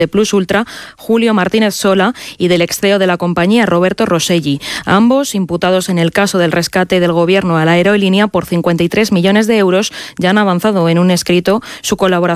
de Plus Ultra, Julio Martínez Sola, y del ex CEO de la compañía, Roberto Rosselli. Ambos, imputados en el caso del rescate del gobierno a la aerolínea por 53 millones de euros, ya han avanzado en un escrito su colaboración